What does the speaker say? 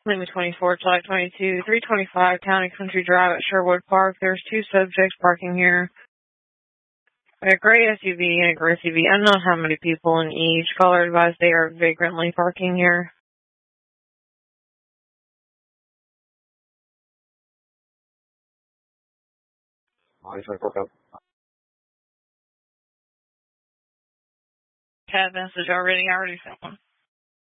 Lima 24, July 22, 325 County Country Drive at Sherwood Park. There's two subjects parking here. A gray SUV and a gray SUV. Unknown how many people in each. Caller advised they are vagrantly parking here. Cat message already. I already sent one.